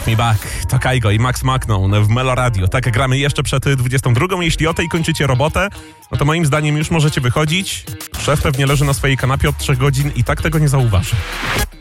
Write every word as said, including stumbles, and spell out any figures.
Me Back, to Kaigo i Max Macnon w Melo Radio. Tak, gramy jeszcze przed dwudziestą drugą. Jeśli o tej kończycie robotę, no to moim zdaniem już możecie wychodzić. Szef pewnie leży na swojej kanapie od trzech godzin i tak tego nie zauważy.